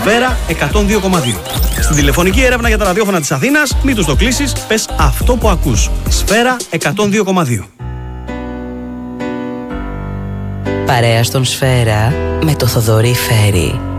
Σφαίρα 102,2. Στην τηλεφωνική έρευνα για τα ραδιόφωνα της Αθήνας, μην τους το κλείσεις, πες αυτό που ακούς. Σφαίρα 102,2. Παρέα στον Σφαίρα με το Θοδωρή Φέρι.